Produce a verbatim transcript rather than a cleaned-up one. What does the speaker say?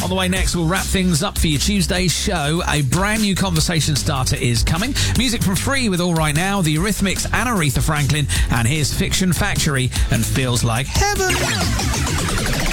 On the way next, we'll wrap things up for your Tuesday show. A brand new conversation starter is coming. Music from Free with All Right Now, the Eurythmics and Aretha Franklin, and here's Fiction Factory and Feels Like Heaven.